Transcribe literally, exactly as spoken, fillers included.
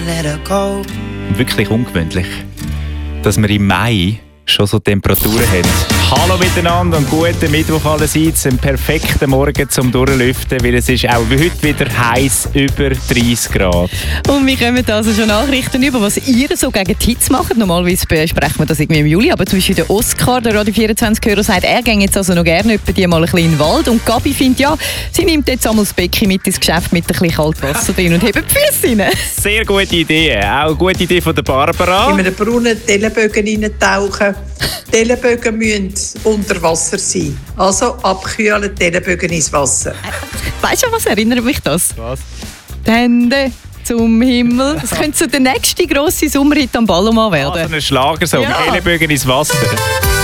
let her go. Wirklich ungewöhnlich, dass wir im Mai schon so Temperaturen haben. Hallo miteinander und guten Mittwoch allerseits. Einen perfekten Morgen zum Durchlüften, weil es ist auch heute wieder heiß, über dreißig Grad. Und wir kommen also schon Nachrichten über, was ihr so gegen die Hitze macht. Normalerweise besprechen wir das irgendwie im Juli, aber zum Beispiel der Oscar, der Radio vierundzwanzig-Hörer, sagt, er ginge jetzt also noch gerne etwa die mal ein bisschen in den Wald. Und Gabi findet, ja, sie nimmt jetzt einmal das Becken mit ins Geschäft mit ein bisschen Kaltwasser drin und hebt die Füße rein. Sehr gute Idee. Auch eine gute Idee von der Barbara. In einen braunen Telebögen reintauchen. Telebögen müssen unter Wasser sein. Also abkühlen, Telebögen ins Wasser. Weißt du, was erinnert mich das? Was? Die Hände zum Himmel. Das könnte so der nächste grosse Sommerhit am Ballomann werden. Also ein Schlagersong. Ja. Ellenbogen ins Wasser.